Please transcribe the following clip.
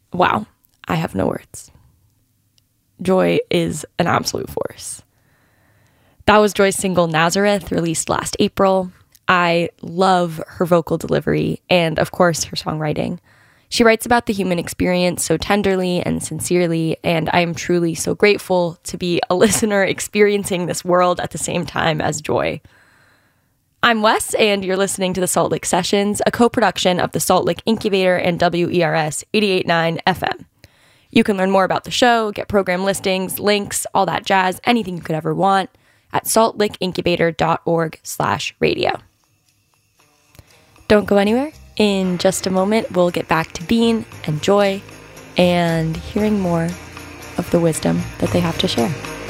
wow, I have no words. Joy is an absolute force. That was Joy's single Nazareth, released last April. I love her vocal delivery and, of course, her songwriting. She writes about the human experience so tenderly and sincerely, and I am truly so grateful to be a listener experiencing this world at the same time as Joy. I'm Wes, and you're listening to the Salt Lick Sessions, a co-production of the Salt Lick Incubator and WERS 88.9 FM. You can learn more about the show, get program listings, links, all that jazz, anything you could ever want at saltlickincubator.org/radio. Don't go anywhere. In just a moment, we'll get back to Bean and Joy and hearing more of the wisdom that they have to share.